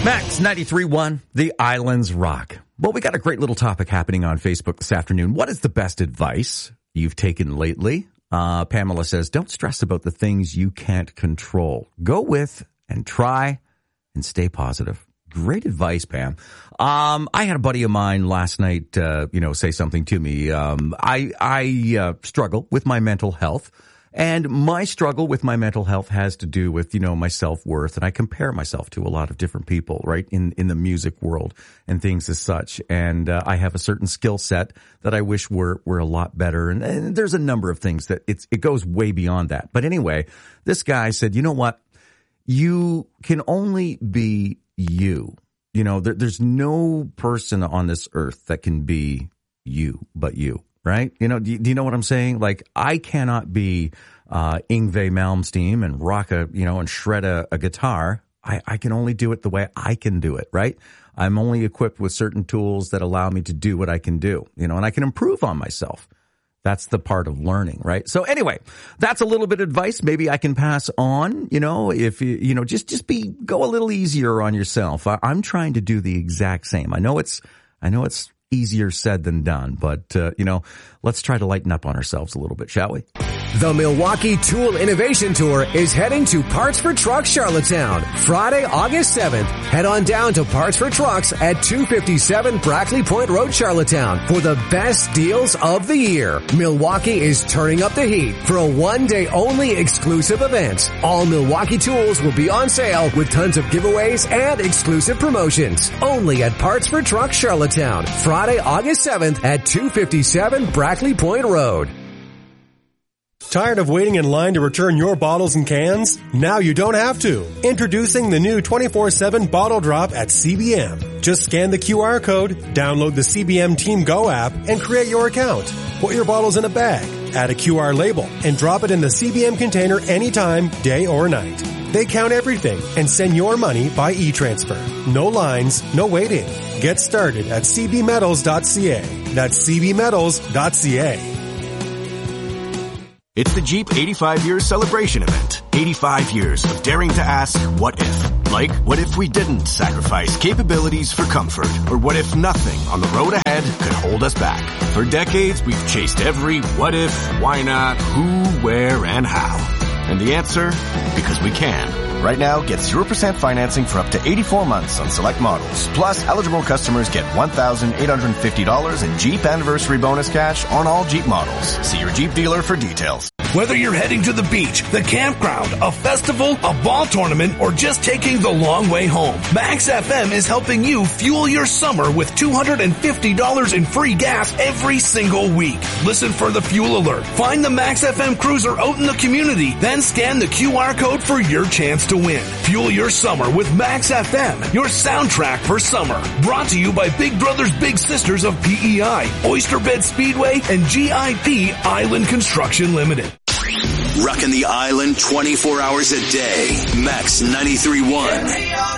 Max 93.1, The Islands Rock. Well, we got a great little topic happening on Facebook this afternoon. What is the best advice you've taken lately? Pamela says, don't stress about the things you can't control. Go with and try and stay positive. Great advice, Pam. I had a buddy of mine last night, say something to me. I struggle with my mental health. And my struggle with my mental health has to do with, my self-worth. And I compare myself to a lot of different people, right, in the music world and things as such. And I have a certain skill set that I wish were a lot better. And there's a number of things that it goes way beyond that. But anyway, this guy said, you know what? You can only be you. There's no person on this earth that can be you but you. Right? Do you know what I'm saying? Like, I cannot be Yngwie Malmsteen and rock and shred a guitar. I can only do it the way I can do it, right? I'm only equipped with certain tools that allow me to do what I can do, and I can improve on myself. That's the part of learning, right? So anyway, that's a little bit of advice maybe I can pass on, if just go a little easier on yourself. I'm trying to do the exact same. I know it's easier said than done, but, let's try to lighten up on ourselves a little bit, shall we? The Milwaukee Tool Innovation Tour is heading to Parts for Trucks Charlottetown, Friday, August 7th. Head on down to Parts for Trucks at 257 Brackley Point Road, Charlottetown for the best deals of the year. Milwaukee is turning up the heat for a one-day only exclusive event. All Milwaukee tools will be on sale with tons of giveaways and exclusive promotions. Only at Parts for Trucks Charlottetown, Friday, August 7th at 257 Brackley Point Road. Tired of waiting in line to return your bottles and cans? Now you don't have to. Introducing the new 24/7 Bottle Drop at CBM. Just scan the QR code, download the CBM Team Go app, and create your account. Put your bottles in a bag, add a QR label, and drop it in the CBM container anytime, day or night. They count everything and send your money by e-transfer. No lines, no waiting. Get started at cbmetals.ca. That's cbmetals.ca. It's the Jeep 85 Years Celebration Event. 85 years of daring to ask, what if? Like, what if we didn't sacrifice capabilities for comfort? Or what if nothing on the road ahead could hold us back? For decades, we've chased every what if, why not, who, where, and how. And the answer? Because we can. Right now, get 0% financing for up to 84 months on select models. Plus, eligible customers get $1,850 in Jeep Anniversary Bonus cash on all Jeep models. See your Jeep dealer for details. Whether you're heading to the beach, the campground, a festival, a ball tournament, or just taking the long way home, Max FM is helping you fuel your summer with $250 in free gas every single week. Listen for the fuel alert. Find the Max FM cruiser out in the community, then scan the QR code for your chance to win. Fuel your summer with Max FM, your soundtrack for summer. Brought to you by Big Brothers Big Sisters of PEI, Oysterbed Speedway, and GIP Island Construction Limited. Rocking the island 24 hours a day. Max 93.1.